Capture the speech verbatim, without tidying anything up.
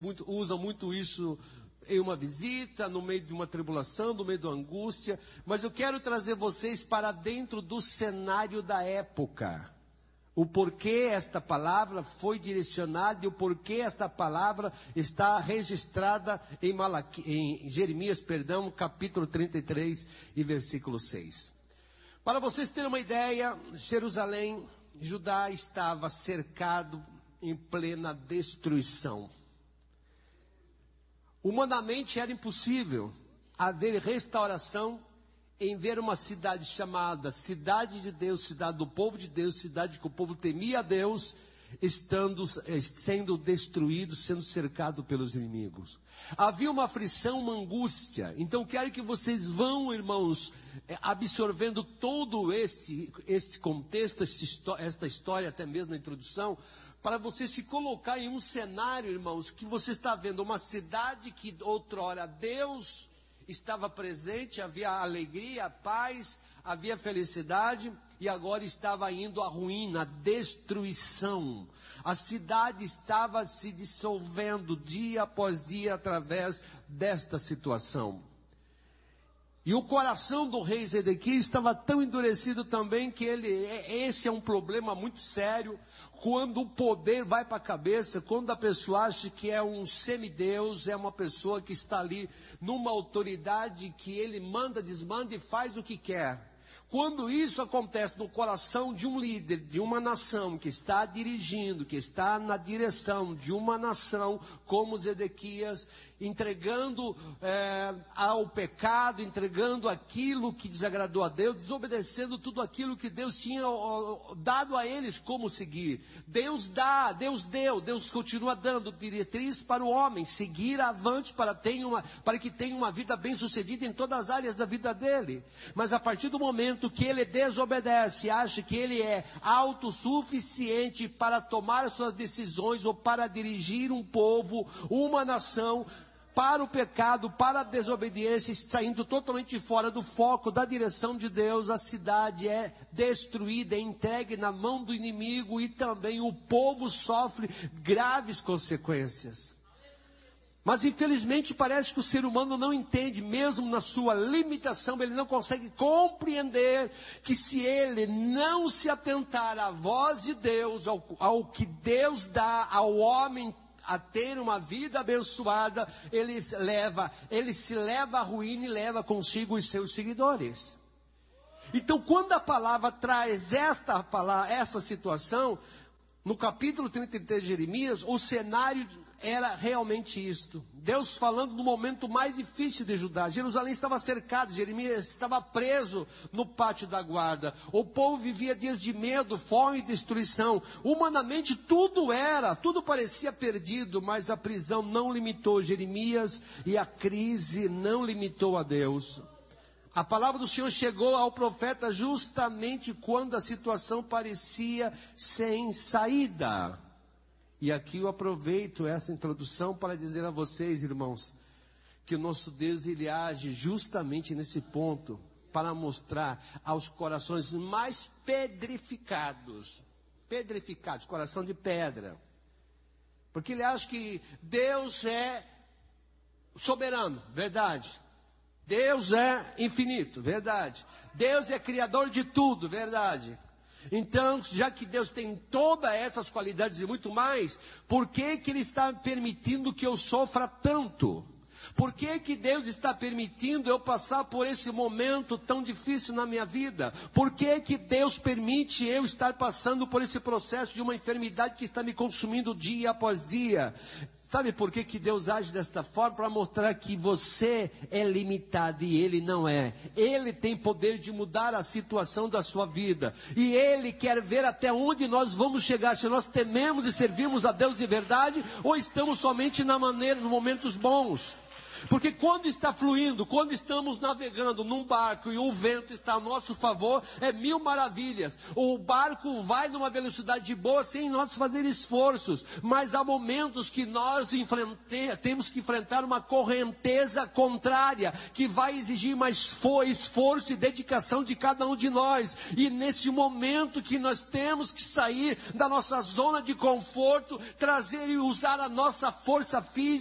muito, usam muito isso em uma visita, no meio de uma tribulação, no meio de uma angústia. Mas eu quero trazer vocês para dentro do cenário da época. O porquê esta palavra foi direcionada e o porquê esta palavra está registrada em, Malaqui, em Jeremias, perdão, capítulo trinta e três e versículo seis. Para vocês terem uma ideia, Jerusalém, Judá estava cercado em plena destruição. Humanamente era impossível haver restauração em ver uma cidade chamada Cidade de Deus, cidade do povo de Deus, cidade que o povo temia a Deus, estando, sendo destruído, sendo cercado pelos inimigos. Havia uma aflição, uma angústia. Então quero que vocês vão, irmãos, absorvendo todo esse, esse contexto, esta história, até mesmo na introdução, para você se colocar em um cenário, irmãos, que você está vendo uma cidade que outrora Deus estava presente, havia alegria, paz, havia felicidade, e agora estava indo à ruína, à destruição. A cidade estava se dissolvendo dia após dia através desta situação. E o coração do rei Zedequias estava tão endurecido também que ele, esse é um problema muito sério, quando o poder vai para a cabeça, quando a pessoa acha que é um semideus, é uma pessoa que está ali numa autoridade que ele manda, desmanda e faz o que quer. Quando isso acontece no coração de um líder, de uma nação que está dirigindo, que está na direção de uma nação como Zedequias, entregando é, ao pecado, entregando aquilo que desagradou a Deus, desobedecendo tudo aquilo que Deus tinha ó, dado a eles como seguir. Deus dá, Deus deu, Deus continua dando diretriz para o homem, seguir avante para, ter uma, para que tenha uma vida bem sucedida em todas as áreas da vida dele. Mas a partir do momento que ele desobedece, acha que ele é autossuficiente para tomar suas decisões ou para dirigir um povo, uma nação, para o pecado, para a desobediência, saindo totalmente fora do foco, da direção de Deus, a cidade é destruída, é entregue na mão do inimigo e também o povo sofre graves consequências. Mas infelizmente parece que o ser humano não entende, mesmo na sua limitação, ele não consegue compreender que se ele não se atentar à voz de Deus, ao, ao que Deus dá ao homem a ter uma vida abençoada, ele leva, ele se leva à ruína e leva consigo os seus seguidores. Então quando a palavra traz esta, palavra, esta situação, no capítulo trinta e três de Jeremias, o cenário era realmente isto. Deus falando no momento mais difícil de Judá. Jerusalém estava cercado, Jeremias estava preso no pátio da guarda. O povo vivia dias de medo, fome e destruição. Humanamente tudo era, tudo parecia perdido, mas a prisão não limitou Jeremias e a crise não limitou a Deus. A palavra do Senhor chegou ao profeta justamente quando a situação parecia sem saída. E aqui eu aproveito essa introdução para dizer a vocês, irmãos, que o nosso Deus, ele age justamente nesse ponto, para mostrar aos corações mais pedrificados, pedrificados, coração de pedra, porque ele acha que Deus é soberano, verdade. Deus é infinito, verdade. Deus é criador de tudo, verdade. Então, já que Deus tem todas essas qualidades e muito mais, por que que Ele está permitindo que eu sofra tanto? Por que que Deus está permitindo eu passar por esse momento tão difícil na minha vida? Por que que Deus permite eu estar passando por esse processo de uma enfermidade que está me consumindo dia após dia? Sabe por que que Deus age desta forma? Para mostrar que você é limitado e Ele não é. Ele tem poder de mudar a situação da sua vida. E Ele quer ver até onde nós vamos chegar. Se nós tememos e servimos a Deus de verdade, ou estamos somente na maneira, nos momentos bons. Porque quando está fluindo, quando estamos navegando num barco e o vento está a nosso favor, é mil maravilhas. O barco vai numa velocidade boa sem nós fazer esforços. Mas há momentos que nós enfrente, temos que enfrentar uma correnteza contrária, que vai exigir mais esforço e dedicação de cada um de nós. E nesse momento que nós temos que sair da nossa zona de conforto, trazer e usar a nossa força física,